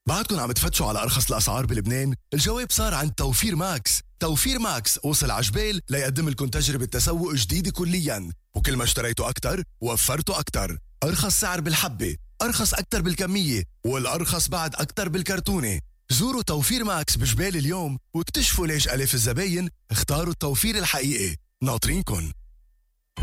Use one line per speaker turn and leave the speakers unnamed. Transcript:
بعدكم عم تفتشوا على أرخص الأسعار بلبنان؟ الجواب صار عند توفير ماكس. توفير ماكس وصل عجبال ليقدم لكم تجربة تسوق جديدة كلياً، وكل ما اشتريتوا أكتر وفرتوا أكتر. أرخص سعر بالحبة، أرخص أكتر بالكمية، والأرخص بعد أكتر بالكرتونة. زوروا توفير ماكس بجبال اليوم واكتشفوا ليش ألاف الزباين اختاروا التوفير الحقيقي. ناطرينكن.